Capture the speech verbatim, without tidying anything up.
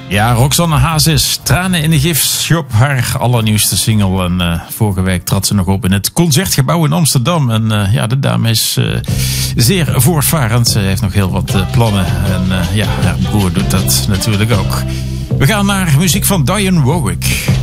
Ja, Roxanne Hazes, Tranen in de Giftshop, haar allernieuwste single. En uh, vorige week trad ze nog op in het Concertgebouw in Amsterdam. En uh, ja, de dame is uh, zeer voortvarend. Ze heeft nog heel wat uh, plannen. En uh, ja, haar broer doet dat natuurlijk ook. We gaan naar muziek van Dionne Warwick.